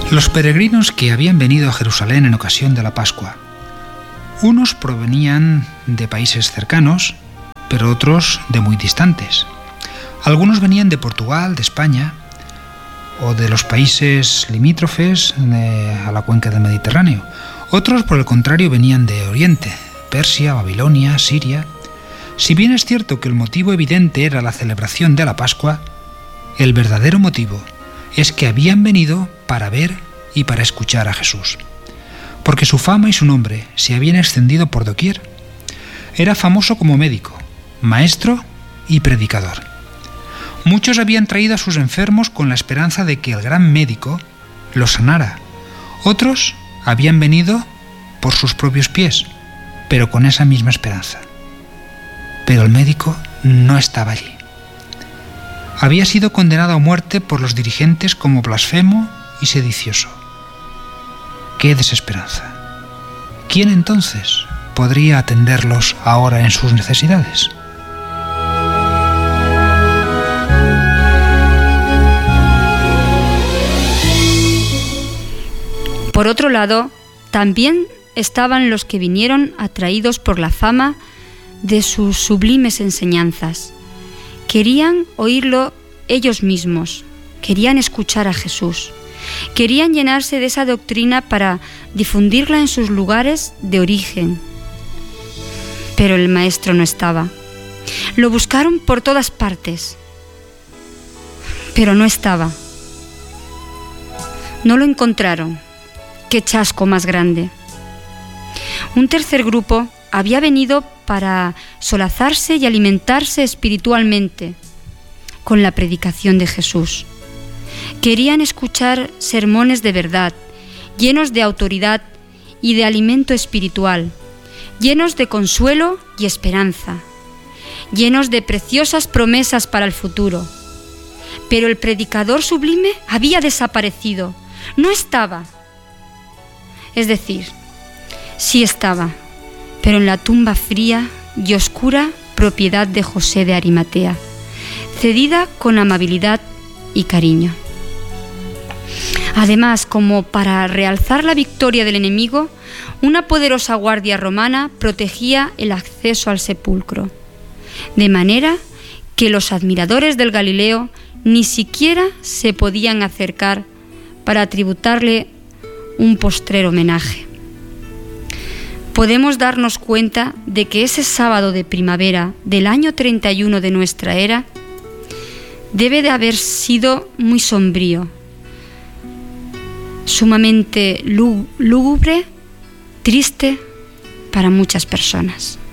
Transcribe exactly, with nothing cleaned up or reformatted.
Los peregrinos que habían venido a Jerusalén en ocasión de la Pascua, unos provenían de países cercanos, pero otros de muy distantes. Algunos venían de Portugal, de España, o de los países limítrofes de, a la cuenca del Mediterráneo. Otros, por el contrario, venían de Oriente, Persia, Babilonia, Siria. Si bien es cierto que el motivo evidente era la celebración de la Pascua, el verdadero motivo es que habían venido para ver y para escuchar a Jesús, porque su fama y su nombre se habían extendido por doquier. Era famoso como médico, maestro y predicador. Muchos habían traído a sus enfermos con la esperanza de que el gran médico los sanara. Otros habían venido por sus propios pies, pero con esa misma esperanza. Pero el médico no estaba allí. Había sido condenado a muerte por los dirigentes como blasfemo y sedicioso. ¡Qué desesperanza! ¿Quién entonces podría atenderlos ahora en sus necesidades? Por otro lado, también estaban los que vinieron atraídos por la fama de sus sublimes enseñanzas. Querían oírlo ellos mismos, querían escuchar a Jesús, querían llenarse de esa doctrina para difundirla en sus lugares de origen. Pero el maestro no estaba. Lo buscaron por todas partes, pero no estaba. No lo encontraron. ¡Qué chasco más grande! Un tercer grupo había venido para solazarse y alimentarse espiritualmente con la predicación de Jesús. Querían escuchar sermones de verdad, llenos de autoridad y de alimento espiritual, llenos de consuelo y esperanza, llenos de preciosas promesas para el futuro. Pero el predicador sublime había desaparecido, no estaba. Es decir, sí estaba, pero en la tumba fría y oscura propiedad de José de Arimatea, cedida con amabilidad y cariño. Además, como para realzar la victoria del enemigo, una poderosa guardia romana protegía el acceso al sepulcro, de manera que los admiradores del Galileo ni siquiera se podían acercar para tributarle un postrer homenaje. Podemos darnos cuenta de que ese sábado de primavera del año treinta y uno de nuestra era debe de haber sido muy sombrío, sumamente lúgubre, triste para muchas personas.